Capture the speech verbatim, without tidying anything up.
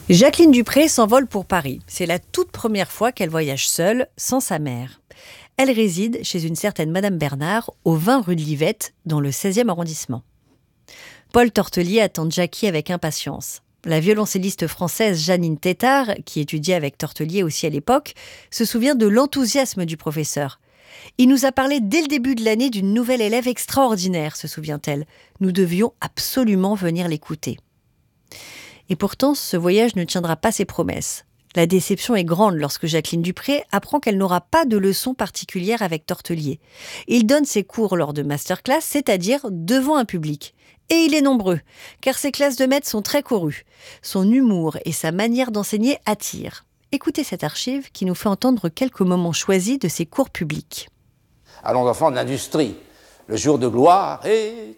Jacqueline Dupré s'envole pour Paris. C'est la toute première fois qu'elle voyage seule, sans sa mère. Elle réside chez une certaine Madame Bernard, au vingt rue de Livette, dans le seizième arrondissement. Paul Tortelier attend Jackie avec impatience. La violoncelliste française Janine Tétard, qui étudiait avec Tortelier aussi à l'époque, se souvient de l'enthousiasme du professeur. Il nous a parlé dès le début de l'année d'une nouvelle élève extraordinaire, se souvient-elle. Nous devions absolument venir l'écouter. Et pourtant, ce voyage ne tiendra pas ses promesses. La déception est grande lorsque Jacqueline Dupré apprend qu'elle n'aura pas de leçon particulière avec Tortelier. Il donne ses cours lors de masterclass, c'est-à-dire devant un public. Et il est nombreux, car ses classes de maths sont très courues. Son humour et sa manière d'enseigner attirent. Écoutez cette archive qui nous fait entendre quelques moments choisis de ses cours publics. Allons enfants de l'industrie, le jour de gloire est